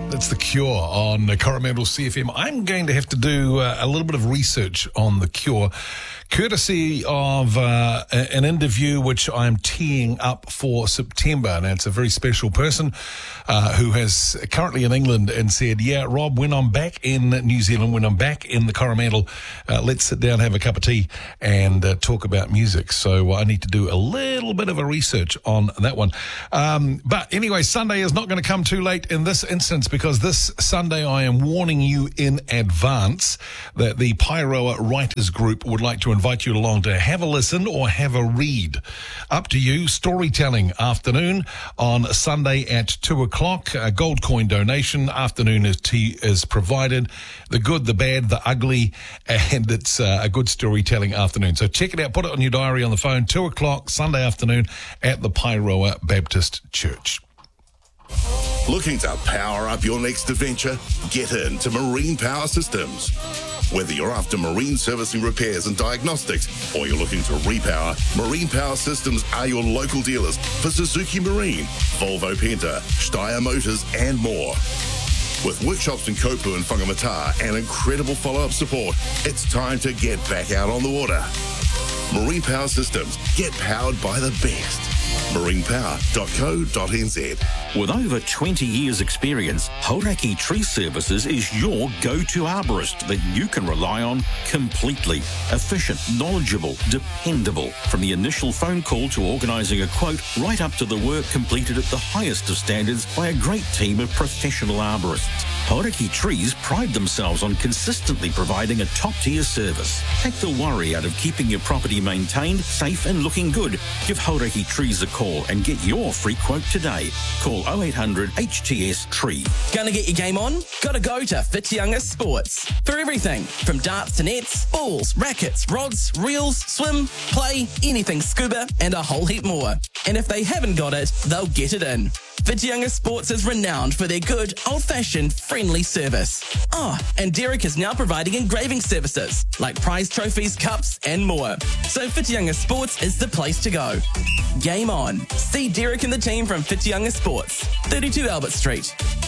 That's The Cure on Coromandel CFM. I'm going to have to do a little bit of research on The Cure, courtesy of an interview which I'm teeing up for September. Now, it's a very special person who is currently in England and said, yeah, Rob, when I'm back in New Zealand, when I'm back in the Coromandel, let's sit down, have a cup of tea and talk about music. So I need to do a little bit of a research on that one. But anyway, Sunday is not going to come too late in this instance, because this Sunday I am warning you in advance that the Pairoa Writers Group would like to invite you along to have a listen or have a read. Up to you. Storytelling afternoon on Sunday at 2:00. A gold coin donation. Afternoon tea is provided. The good, the bad, the ugly, and it's a good storytelling afternoon. So check it out. Put it on your diary on the phone. 2:00 Sunday afternoon at the Pairoa Baptist Church. Looking to power up your next adventure? Get into Marine Power Systems. Whether you're after marine servicing, repairs and diagnostics, or you're looking to repower, Marine Power Systems are your local dealers for Suzuki Marine, Volvo Penta, Steyr Motors and more. With workshops in Kopu and Whangamata and incredible follow-up support, it's time to get back out on the water. Marine Power Systems. Get powered by the best. marinepower.co.nz. With over 20 years' experience, Hauraki Tree Services is your go-to arborist that you can rely on completely. Efficient, knowledgeable, dependable. From the initial phone call to organising a quote, right up to the work completed at the highest of standards by a great team of professional arborists. Hauraki Trees pride themselves on consistently providing a top-tier service. Take the worry out of keeping your property maintained, safe and looking good. Give Hauraki Trees a call and get your free quote today. Call 0800 HTS Tree. Gonna get your game on? Gotta go to Whitianga Sports. For everything from darts to nets, balls, rackets, rods, reels, swim, play, anything scuba, and a whole heap more. And if they haven't got it, they'll get it in. Whitianga Sports is renowned for their good, old-fashioned, friendly service. Oh, and Derek is now providing engraving services, like prize trophies, cups, and more. So Whitianga Sports is the place to go. Game on. See Derek and the team from Whitianga Sports, 32 Albert Street.